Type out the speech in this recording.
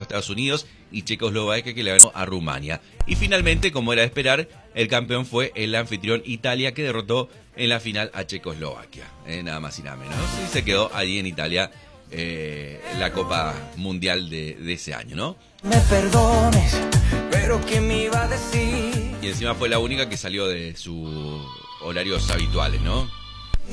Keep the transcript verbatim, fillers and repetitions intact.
Estados Unidos, y Checoslovaquia, que le ganó a Rumania. Y finalmente, como era de esperar, el campeón fue el anfitrión Italia, que derrotó en la final a Checoslovaquia. Eh, nada más y nada menos. Y se quedó allí en Italia eh, la Copa Mundial de, de ese año, ¿no? Me perdones, pero ¿qué me iba a decir? Y encima fue la única que salió de sus horarios habituales, ¿no?